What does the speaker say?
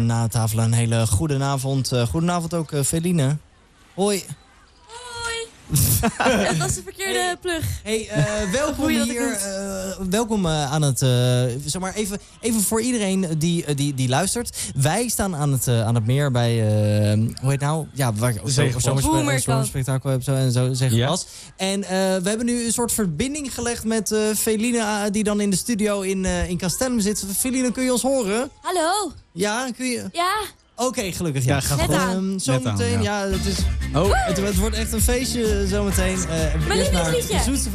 Na tafel een hele goedenavond. Goedenavond ook, Feline. Hoi. Ja, dat is de verkeerde plug. Hey, welkom hier. Welkom aan het... zeg maar even voor iedereen die luistert. Wij staan aan het meer bij... hoe heet het nou? Ja, waar zomerspektakel heb en zo zeggen we pas. En we hebben nu een soort verbinding gelegd met Feline, die dan in de studio in Castellum zit. Feline, kun je ons horen? Hallo? Ja, kun je... Ja. Oké, gelukkig. Ja, gaat goed. Zometeen, ja. Het wordt echt een feestje zometeen. Mijn lievelingsliedje.